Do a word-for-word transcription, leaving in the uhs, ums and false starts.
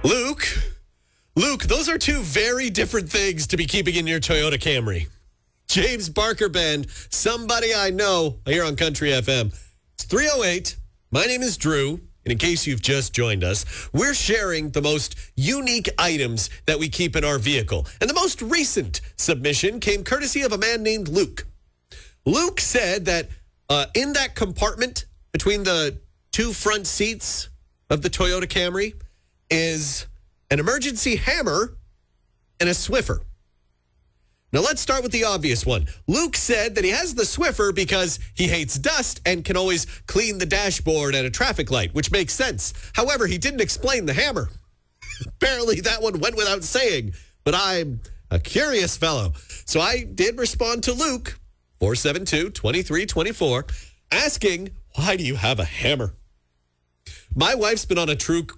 Luke, Luke, those are two very different things to be keeping in your Toyota Camry. James Barker Band, Somebody I Know, here on Country F M. It's three oh eight. My name is Drew. And in case you've just joined us, we're sharing the most unique items that we keep in our vehicle. And the most recent submission came courtesy of a man named Luke. Luke said that uh, in that compartment between the two front seats of the Toyota Camry is an emergency hammer and a Swiffer. Now, let's start with the obvious one. Luke said that he has the Swiffer because he hates dust and can always clean the dashboard at a traffic light, which makes sense. However, he didn't explain the hammer. Apparently, that one went without saying, but I'm a curious fellow. So I did respond to Luke, four seven two, two three two four, asking, why do you have a hammer? My wife's been on a true